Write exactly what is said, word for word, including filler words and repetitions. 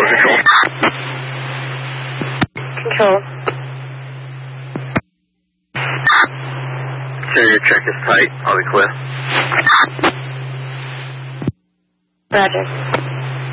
for control. Control. Interior check is tight. I'll be clear. Roger.